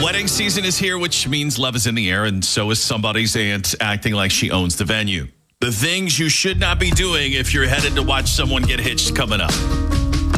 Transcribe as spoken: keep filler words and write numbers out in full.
Wedding season is here, which means love is in the air, and so is somebody's aunt acting like she owns the venue. The things you should not be doing if you're headed to watch someone get hitched coming up.